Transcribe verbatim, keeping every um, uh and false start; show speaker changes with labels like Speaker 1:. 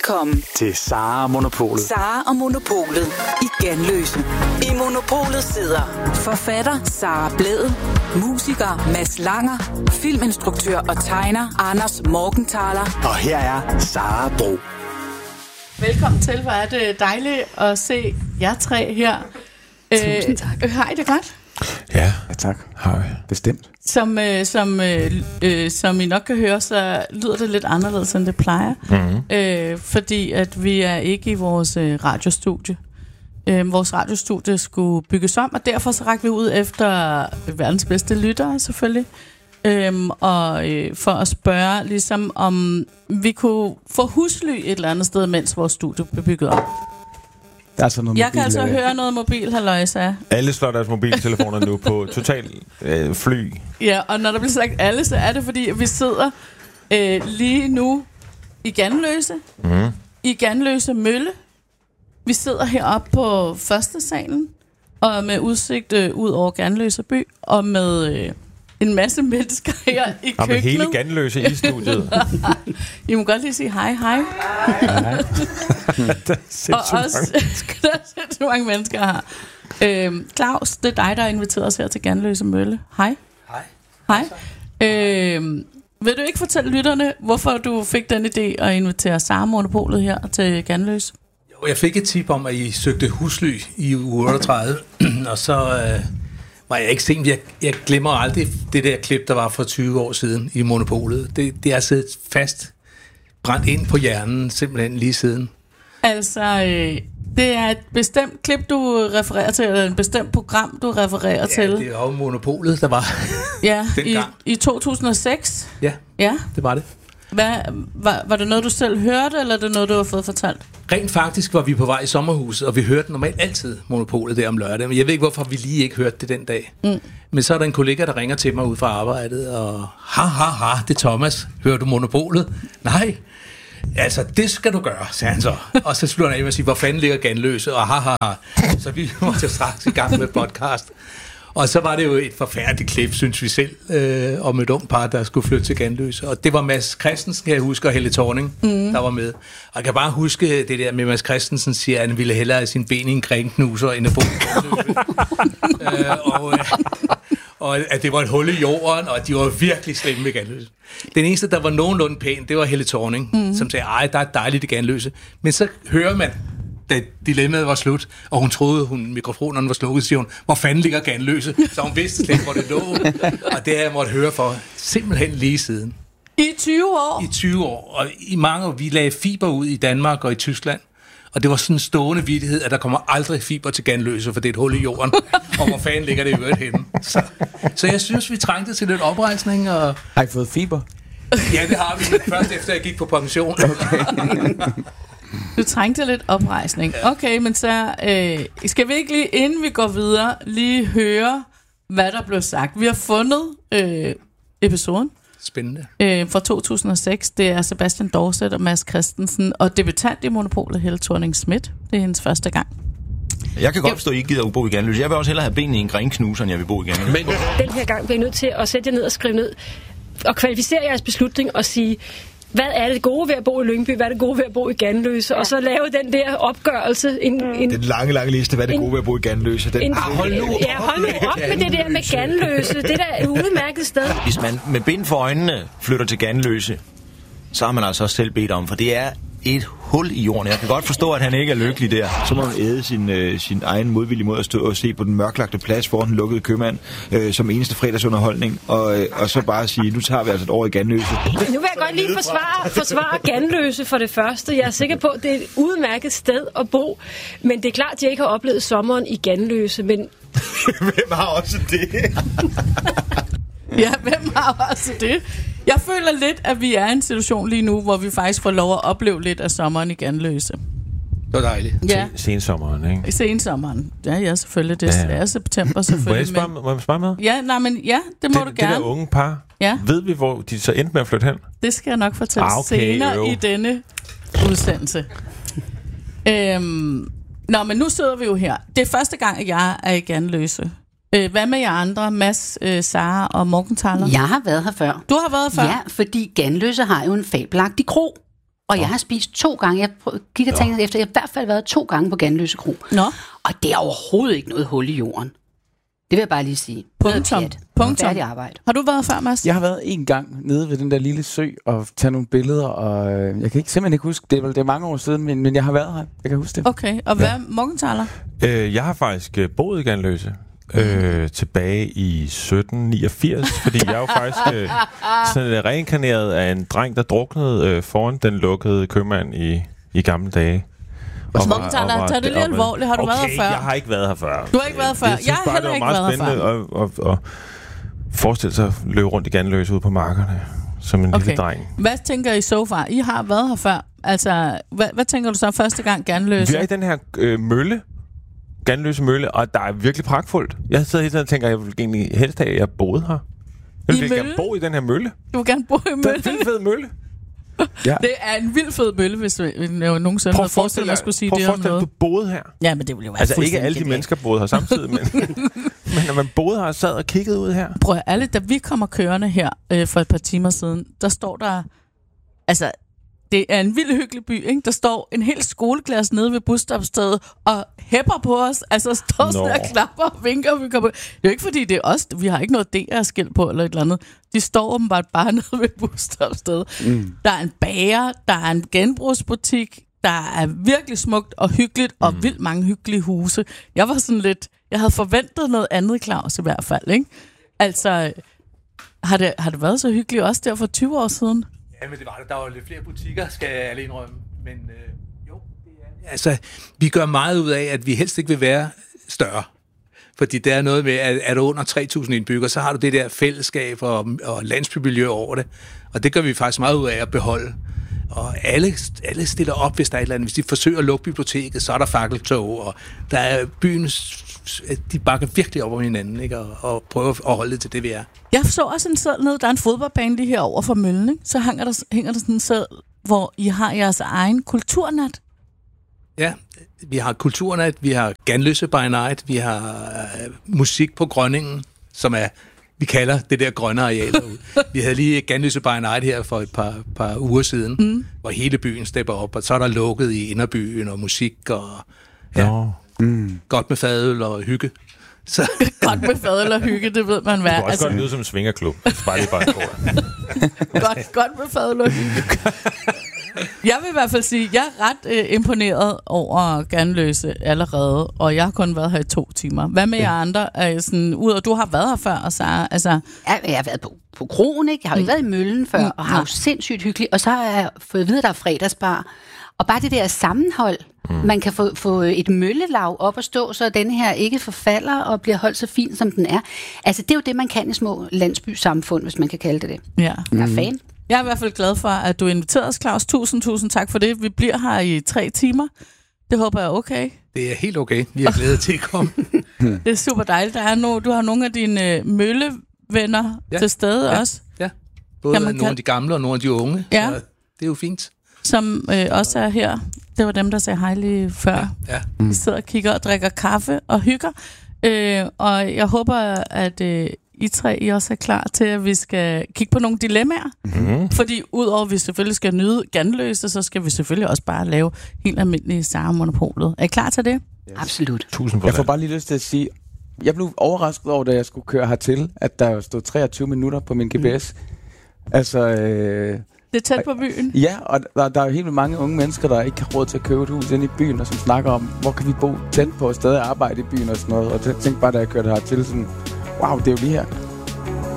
Speaker 1: Velkommen
Speaker 2: til Sara og Monopolet.
Speaker 1: Sara og Monopolet i Ganløse. I Monopolet sidder forfatter Sara Blædel, musiker Mads Langer, filminstruktør og tegner Anders Morgenthaler.
Speaker 2: Og her er Sara Bro.
Speaker 3: Velkommen til. Hvor er det dejligt at se jer tre her.
Speaker 4: Tusind tak.
Speaker 3: Øh, hej, det er godt.
Speaker 5: Ja,
Speaker 2: Ja, tak.
Speaker 5: hej.
Speaker 2: Bestemt.
Speaker 3: Som, øh, som, øh, øh, som I nok kan høre, så lyder det lidt anderledes, end det plejer. Mm-hmm. Øh, fordi at vi er ikke i vores øh, radiostudie. Øh, vores radiostudie skulle bygges om, og derfor så rakte vi ud efter verdens bedste lyttere, selvfølgelig. Øhm, og øh, for at spørge, ligesom om vi kunne få husly et eller andet sted, mens vores studie blev bygget op.
Speaker 2: Der er altså noget
Speaker 3: Jeg
Speaker 2: mobil,
Speaker 3: kan altså
Speaker 2: øh,
Speaker 3: høre noget mobilhalløjsa.
Speaker 5: Alle slår deres mobiltelefoner nu på total øh, fly.
Speaker 3: Ja, og når der bliver sagt alle, så er det fordi, at vi sidder øh, lige nu i Ganløse.
Speaker 5: Mm.
Speaker 3: I Ganløse Mølle. Vi sidder heroppe på første salen, og med udsigt øh, ud over Ganløse by, og med øh, en masse mennesker her i køkkenet.
Speaker 5: Og med hele Ganløse i studiet.
Speaker 3: I må godt lige sige hej, hej.
Speaker 2: Nej.
Speaker 5: Der er
Speaker 3: Og også, der er sindssygt mange mennesker her. Øhm, Claus, det er dig, der har inviteret os her til Ganløse Mølle. Hej.
Speaker 4: Hej.
Speaker 3: Hej. Øhm, vil du ikke fortælle lytterne, hvorfor du fik den idé at invitere Sara Monopolet her til Ganløse?
Speaker 4: Jo, jeg fik et tip om, at I søgte husly i uge otteogtredive, og så øh, var jeg ikke sent. Jeg, jeg glemmer aldrig det der klip, der var for tyve år siden i Monopolet. Det, det er siddet fast, brændt ind på hjernen, simpelthen lige siden.
Speaker 3: Altså, øh, det er et bestemt klip, du refererer til, eller et bestemt program, du refererer
Speaker 4: Ja,
Speaker 3: til.
Speaker 4: det var jo Monopolet, der var
Speaker 3: Ja, i,
Speaker 4: dengang.
Speaker 3: i to tusind og seks.
Speaker 4: Ja,
Speaker 3: Ja.
Speaker 4: det var det.
Speaker 3: Hvad, var, var det noget, du selv hørte, eller er det noget, du har fået fortalt?
Speaker 4: Rent faktisk var vi på vej i sommerhuset, og vi hørte normalt altid Monopolet der om lørdag. Men jeg ved ikke, hvorfor vi lige ikke hørte det den dag. Mm. Men så er der en kollega, der ringer til mig ud fra arbejdet, og ha, ha, ha, det er Thomas. Hører du Monopolet? Nej. Altså, det skal du gøre, sagde han så. Og så slutter han af med at sige, hvor fanden ligger Ganløse? Og ha, ha, ha. Så vi måtte straks i gang med podcast. Og så var det jo et forfærdeligt klip, synes vi selv, øh, om et ung par, der skulle flytte til Ganløse. Og det var Mads Christensen, kan jeg huske, og Helle Thorning, mm. der var med. Og jeg kan bare huske det der med, Mads Christensen siger, at han ville hellere have sin ben i en krænknuser, end at bo i Ganløse. øh, og, øh, og at det var et hul i jorden, og de var virkelig slemme med Ganløse. Den eneste, der var nogenlunde pæn, det var Helle Thorning, mm. som sagde, ej, der er dejligt i Ganløse. Men så hører man, da dilemmaet var slut, og hun troede, hun mikrofonerne var slukket, siger hun, hvor fanden ligger Ganløse? Så hun vidste slet ikke, hvor det lå. Og det har jeg måtte høre for simpelthen lige siden.
Speaker 3: I tyve år?
Speaker 4: I tyve år. Og i mange år, vi lagde fiber ud i Danmark og i Tyskland. Og det var sådan en stående vittighed, at der kommer aldrig fiber til Ganløse, for det er et hul i jorden. Og hvor fanden ligger det i øvrigt henne? Så, så jeg synes, vi trængte til lidt oprejsning. Og
Speaker 2: Har I fået fiber?
Speaker 4: ja, det har vi, men først efter jeg gik på pension. Okay.
Speaker 3: Du trængte lidt oprejsning. Okay, men så øh, skal vi ikke lige, inden vi går videre, lige høre, hvad der blev sagt. Vi har fundet øh, episoden
Speaker 4: Spændende.
Speaker 3: øh, fra to tusind og seks. Det er Sebastian Dorset og Mads Christensen, og debutant i Monopolet, Helle Thorning-Schmidt. Det er hendes første gang.
Speaker 6: Jeg kan godt forstå, at I ikke gider at bo i Ganløse. Jeg vil også hellere have benene i en grænknuser, end jeg vil bo i Ganløse. Men
Speaker 7: den her gang bliver I nødt til at sætte jer ned og skrive ned og kvalificere jeres beslutning og sige, hvad er det gode ved at bo i Lyngby, hvad er det gode ved at bo i Ganløse, og så lave den der opgørelse. En, en,
Speaker 6: den lange, lange liste, hvad er det gode ved at bo i Ganløse? Den,
Speaker 7: en,
Speaker 6: ah, hold nu
Speaker 7: ja, hold nu op med det der med Ganløse. Det der er et udmærket sted.
Speaker 6: Hvis man med bind for øjnene flytter til Ganløse, så har man altså også selv bedt om, for det er et hul i jorden. Jeg kan godt forstå, at han ikke er lykkelig der. Så må man æde sin, øh, sin egen modvillige måde at stå og se på den mørklagte plads foran den lukkede købmand øh, som eneste fredagsunderholdning, og, øh, og så bare sige, nu tager vi altså et år i Ganløse.
Speaker 7: Nu vil jeg godt lige forsvare, forsvare Ganløse for det første. Jeg er sikker på, at det er et udmærket sted at bo, men det er klart, at jeg ikke har oplevet sommeren i Ganløse, men...
Speaker 6: Hvem har også det?
Speaker 3: Ja, hvem har også det? Jeg føler lidt, at vi er i en situation lige nu, hvor vi faktisk får lov at opleve lidt af sommeren i Ganløse.
Speaker 4: Det var dejligt.
Speaker 3: Ja,
Speaker 5: Sensommeren, ikke?
Speaker 3: sensommeren. Ja, ja, selvfølgelig. Det
Speaker 5: Ja.
Speaker 3: er september, selvfølgelig.
Speaker 5: Må jeg spørge, må jeg spørge med?
Speaker 3: Ja, nej, men ja, det må
Speaker 5: det,
Speaker 3: du
Speaker 5: det
Speaker 3: gerne.
Speaker 5: der unge par,
Speaker 3: Ja.
Speaker 5: ved vi, hvor de så endte med at flytte hen?
Speaker 3: Det skal jeg nok fortælle
Speaker 5: Ah, okay,
Speaker 3: senere
Speaker 5: jo.
Speaker 3: i denne udsendelse. øhm, nå, men nu sidder vi jo her. Det er første gang, at jeg er i Ganløse. Øh, hvad med jer andre? Mads, øh, Sara og Morgenthaler?
Speaker 8: Jeg har været her før.
Speaker 3: Du har været her før?
Speaker 8: Ja, fordi Ganløse har jo en fabelagtig kro. Og jeg har spist to gange. Jeg prøv, kigger og tænker efter. Jeg har i hvert fald været to gange på Ganløse Kro.
Speaker 3: Nå.
Speaker 8: Og det er overhovedet ikke noget hul i jorden. Det vil jeg bare lige sige.
Speaker 3: Punktum. Punktum.
Speaker 8: Færdig arbejde.
Speaker 3: Har du været før, Mads?
Speaker 2: Jeg har været en gang nede ved den der lille sø og tage nogle billeder, og øh, jeg kan ikke simpelthen ikke huske, det er, vel, det er mange år siden, men, men jeg har været her. Jeg kan huske det.
Speaker 3: Okay, og hvad ja. Morgenthaler?
Speaker 5: Øh, jeg har faktisk øh, boet i Ganløse. Øh, tilbage i sytten niogfirs, fordi jeg er jo faktisk øh, sådan reinkarneret af en dreng, der druknede øh, foran den lukkede købmand i, i gamle dage.
Speaker 3: Morgenthaler, tag det lige alvorligt. Har du
Speaker 5: okay,
Speaker 3: været her før?
Speaker 5: jeg har ikke været her før.
Speaker 3: Du har ikke været før? Jeg, jeg har heller ikke været her før.
Speaker 5: Det var meget spændende at, at, at forestille sig at løbe rundt i Ganløse ude på markerne som en okay. lille dreng.
Speaker 3: Hvad tænker I så far? I har været her før. Altså, hvad, hvad tænker du så første gang Ganløse?
Speaker 5: Vi er i den her øh, mølle, Ganløse Mølle, og der er virkelig pragtfuldt. Jeg sidder hele tiden og tænker, at jeg vil egentlig helst have, at jeg boede her. Jeg vil gerne bo i den her mølle.
Speaker 3: Du vil gerne bo i mølle?
Speaker 5: Det er en vild fed mølle.
Speaker 3: Ja. Det er en vild fed mølle, hvis du nogensinde havde forestillet, at jeg skulle sige det om noget.
Speaker 5: Prøv at du boede her.
Speaker 3: Ja, men det ville jo være
Speaker 5: altså ikke alle de mennesker boede her samtidig, men, men når man boede her og sad og kiggede ud her.
Speaker 3: Prøv at alle, da vi kommer kørende her øh, for et par timer siden, der står der, altså det er en vild hyggelig by, ikke? Der står en hel skoleklasse nede ved busstopstedet og hæpper på os. Altså står sådan og klapper og vinker. Og vi kommer. Det er jo ikke fordi, det er os. Vi har ikke noget D R-skilt på eller et eller andet. De står åbenbart bare nede ved busstopstedet. Mm. Der er en bager, der er en genbrugsbutik, der er virkelig smukt og hyggeligt, og mm. vildt mange hyggelige huse. Jeg var sådan lidt... Jeg havde forventet noget andet, Claus, i hvert fald, ikke? Altså, har det, har det været så hyggeligt også der for tyve år siden?
Speaker 4: Ja, men det var det. Der var lidt flere butikker, skal jeg alene indrømme. Men øh, jo, det er... Altså, vi gør meget ud af, at vi helst ikke vil være større. Fordi der er noget med, at er du under tre tusind indbyggere, så har du det der fællesskab og, og landsbymiljø over det. Og det gør vi faktisk meget ud af at beholde. Og alle, alle stiller op, hvis der er et eller andet. Hvis de forsøger at lukke biblioteket, så er der fakkeltog, og der er byen, de bakker virkelig op om hinanden, ikke? Og, og prøver at holde det til det, vi er.
Speaker 3: Jeg så også en seddel ned, der er en fodboldbane lige her over for Møllen, ikke? Så hænger der, hænger der sådan en seddel, hvor I har jeres egen kulturnat.
Speaker 4: Ja, vi har kulturnat, vi har Ganløse by Night, vi har uh, musik på Grønningen, som er, vi kalder det der grønne arealer ud. Vi havde lige Ganløse by Night her for et par, par uger siden, mm. hvor hele byen stepper op, og så er der lukket i inderbyen og musik og ja, no. mm. godt med fadøl og hygge. Så.
Speaker 3: Godt med fadøl og hygge, det ved man hvad.
Speaker 5: Det kan også altså, godt lyde som en svingerklub. Bare lige bare
Speaker 3: godt, godt med fadøl og hygge. Jeg vil i hvert fald sige, at jeg er ret øh, imponeret over Ganløse allerede, og jeg har kun været her i to timer. Hvad med ja. jer andre? Er sådan, ud, og du har været her før, og så altså...
Speaker 8: Ja, jeg har været på, på kroen, ikke? Jeg har jo ikke mm. været i Møllen før, mm. og har jo sindssygt hyggeligt. Og så har jeg fået at vide, at der er fredagsbar. Og bare det der sammenhold, mm. man kan få, få et møllelav op at stå, så den her ikke forfalder og bliver holdt så fin, som den er. Altså, det er jo det, man kan i små landsbysamfund, hvis man kan kalde det det.
Speaker 3: Ja.
Speaker 8: Jeg er fan.
Speaker 3: Jeg er i hvert fald glad for, at du inviterede os, Claus. Tusind, tusind tak for det. Vi bliver her i tre timer. Det håber jeg er okay.
Speaker 4: Det er helt okay. Vi er glædet til at komme.
Speaker 3: Det er super dejligt. Der er no, du har nogle af dine møllevenner ja. til stede
Speaker 4: ja.
Speaker 3: også.
Speaker 4: Ja, både nogle kan... af de gamle og nogle af de unge.
Speaker 3: Ja.
Speaker 4: Så det er jo fint.
Speaker 3: Som øh, også er her. Det var dem, der sagde hej lige før.
Speaker 4: Ja. Ja.
Speaker 3: Mm. Vi sidder og kigger og drikker kaffe og hygger. Øh, og jeg håber, at... Øh, I tre, I også er klar til, at vi skal kigge på nogle dilemmaer. Mm-hmm. Fordi udover at vi selvfølgelig skal nyde Ganløse, så skal vi selvfølgelig også bare lave helt almindelige Sara-monopolet. Er I klar til det?
Speaker 8: Yes. Absolut.
Speaker 2: Tusind jeg får bare lige lyst til at sige, jeg blev overrasket over, da jeg skulle køre hertil, at der stod treogtyve minutter på min G P S. Mm. Altså... Øh,
Speaker 3: det er tæt på byen.
Speaker 2: Ja, og der, der er jo helt vildt mange unge mennesker, der ikke har råd til at købe et hus inde i byen, og som snakker om, hvor kan vi bo tæt på og stadig arbejde i byen og sådan noget. Og jeg tænkte bare, da jeg kørte hertil, sådan... Wow, det er jo lige her.